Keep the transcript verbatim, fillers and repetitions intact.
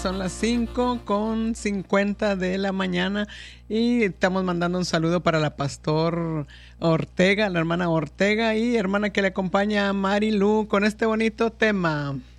Son las cinco con cincuenta de la mañana y estamos mandando un saludo para la pastor Ortega, la hermana Ortega y hermana que le acompaña, Marilu, con este bonito tema.